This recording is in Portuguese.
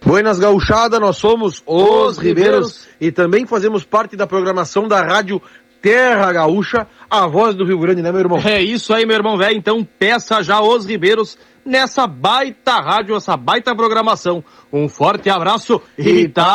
Buenas gauchada, nós somos os Ribeiros e também fazemos parte da programação da Rádio Terra Gaúcha, a voz do Rio Grande, né, meu irmão? É isso aí, meu irmão velho. Então peça já os Ribeiros nessa baita rádio, essa baita programação. Um forte abraço e tá